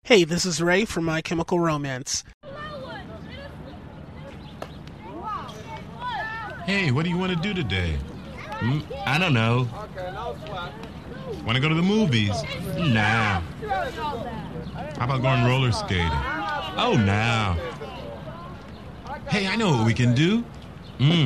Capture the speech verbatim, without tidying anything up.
Hey, this is Ray from My Chemical Romance. Hey, what do you want to do today? Mm, I don't know. Want to go to the movies? Nah. How about going roller skating? Oh, nah. Hey, I know what we can do. Mm.